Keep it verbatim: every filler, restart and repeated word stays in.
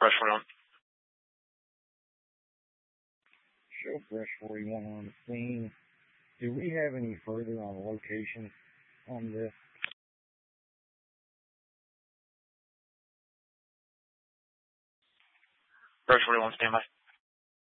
Fresh forty-one. Show Fresh forty-one on the scene. Do we have any further on location on this? Fresh forty-one, stand by.